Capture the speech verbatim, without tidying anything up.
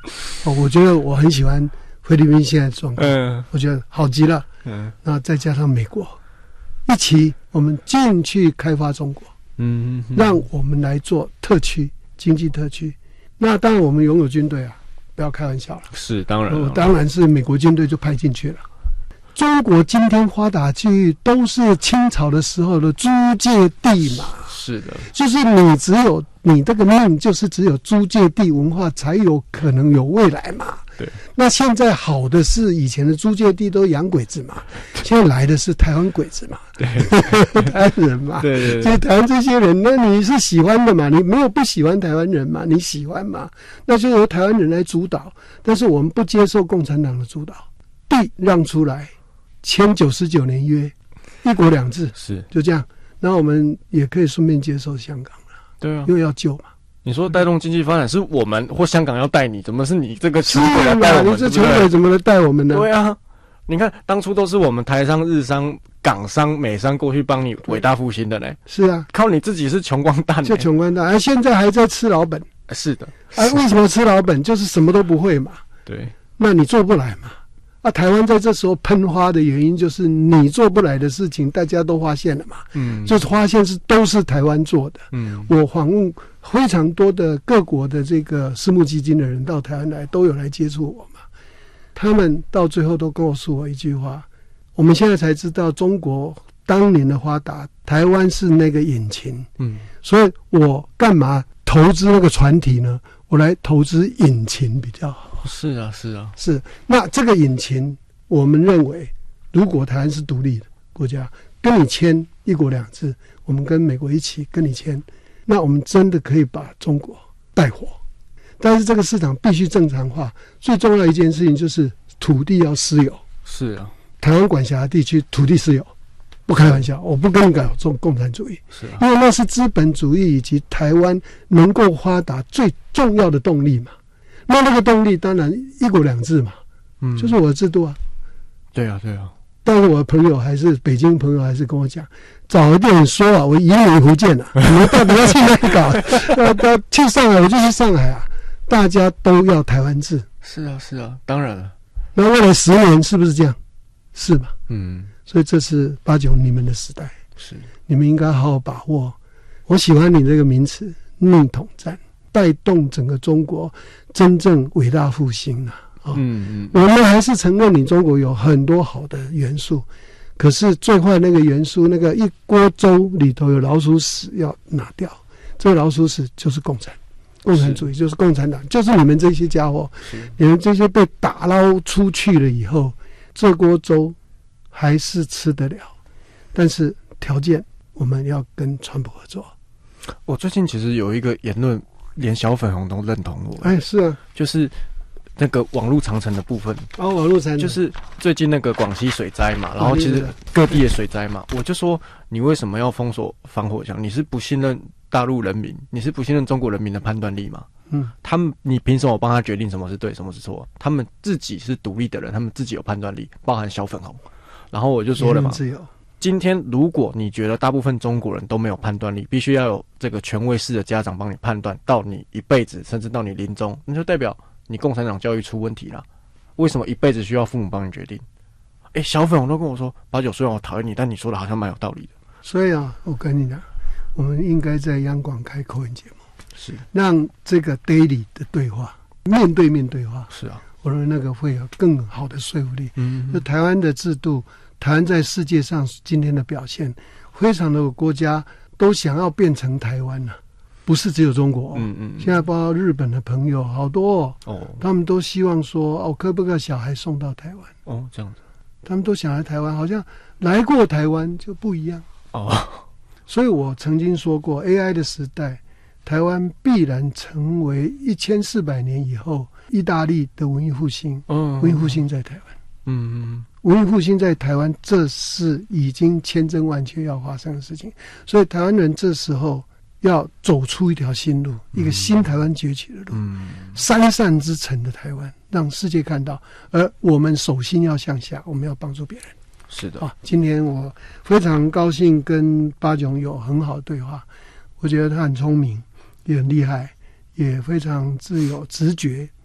哦，我觉得我很喜欢菲律宾现在的状况， 嗯， 我觉得好极了。 嗯， 那再加上美国一起，我们进去开发中国， 嗯， 让我们来做特区经济特区。那当然，我们拥有军队啊，不要开玩笑了。 是当然、 哦，当然是美国军队就派进去了。中国今天发达区域都是清朝的时候的租界地嘛， 是的， 就是你只有你这个命，就是只有租界地文化才有可能有未来嘛。 对， 那现在好的是以前的租界地都洋鬼子嘛，现在来的是台湾鬼子嘛， 对， 台湾人嘛， 对对对， 所以台湾这些人，那你是喜欢的嘛？你没有不喜欢台湾人嘛？你喜欢嘛？那就由台湾人来主导，但是我们不接受共产党的主导，地让出来。签九十九年约，一国两制是就这样，然后我们也可以顺便接受香港了， 对啊， 因为要救嘛。 你说带动经济发展是我们或香港要带你，怎么是你这个穷鬼是来带我们？ 你这穷鬼怎么来带我们呢？ 对啊，你看当初都是我们台商、日商、港商、美商过去帮你伟大复兴的呢。是啊， 靠你自己是穷光蛋， 就穷光蛋，啊，现在还在吃老本。 是的， 啊，为什么吃老本？就是什么都不会嘛。 对， 那你做不来嘛。啊，台湾在这时候喷发的原因就是你做不来的事情，大家都发现了嘛。嗯，就是发现是都是台湾做的。嗯，我访问非常多的各国的这个私募基金的人到台湾来，都有来接触我嘛。他们到最后都告诉我一句话：我们现在才知道中国当年的发达，台湾是那个引擎。嗯，所以我干嘛投资那个船体呢？我来投资引擎比较好。 是啊，是啊， 是。那这个引擎，我们认为，如果台湾是独立的国家，跟你签一国两制，我们跟美国一起跟你签，那我们真的可以把中国带火。但是这个市场必须正常化，最重要的一件事情就是土地要私有。 是啊， 台湾管辖地区土地私有，不开玩笑，我不跟你搞这种共产主义， 是啊， 因为那是资本主义以及台湾能够发达最重要的动力嘛。那那个动力当然一国两制嘛，嗯，就是我的制度啊。 对啊，对啊。 但是我的朋友还是北京朋友还是跟我讲，早一点说啊，我移民福建啊，你们到底要去哪里搞？要要去上海，我就去上海啊。大家都要台湾制。 是啊，是啊，当然了。 那未来十年是不是这样？是吧？ 嗯。 所以这是八九你们的时代， 是你们应该好好把握。我喜欢你这个名词“逆统战”。带动整个中国真正伟大复兴啊！哦、嗯嗯，我们还是承认你中国有很多好的元素，可是最坏那个元素，那个一锅粥里头有老鼠屎要拿掉。这个老鼠屎就是共产，共产主义就是共产党，就是你们这些家伙，你们这些被打捞出去了以后，这锅粥还是吃得了，但是条件我们要跟川普合作。 我最近其实有一个言论。连小粉红都认同我， 哎，是啊， 就是那个网络长城的部分。 哦，网络长城就是最近那个广西水灾嘛，然后其实各地的水灾嘛，我就说你为什么要封锁防火墙？你是不信任大陆人民，你是不信任中国人民的判断力吗？嗯，他们你凭什么帮他决定什么是对，什么是错？他们自己是独立的人，他们自己有判断力，包含小粉红。然后我就说了嘛。今天如果你觉得大部分中国人都没有判断力，必须要有这个权威式的家长帮你判断，到你一辈子甚至到你临终，那就代表你共产党教育出问题了。为什么一辈子需要父母帮你决定？哎，小粉红都跟我说，八九虽然我讨厌你，但你说的好像蛮有道理的。 所以啊，我跟你讲，我们应该在央广开口音节目，是让这个 daily 的对话，面对面对话， 是啊， 我认为那个会有更好的说服力。嗯，就台湾的制度。台湾在世界上今天的表现，非常多国家都想要变成台湾了、啊，不是只有中国、哦。嗯嗯。现在包括日本的朋友好多哦，哦他们都希望说哦，可不可以小孩送到台湾？ 哦，这样子， 他们都想来台湾，好像来过台湾就不一样哦。所以我曾经说过 ，A I 的时代，台湾必然成为一千四百年以后意大利的文艺复兴。嗯，文艺复兴在台湾。嗯嗯。文艺复兴在台湾，这是已经千真万确要发生的事情，所以台湾人这时候要走出一条新路，一个新台湾崛起的路，嗯、三善之城的台湾，让世界看到。而我们手心要向下，我们要帮助别人。 是的， 啊，今天我非常高兴跟八炯有很好的对话，我觉得他很聪明，也很厉害，也非常自有直觉。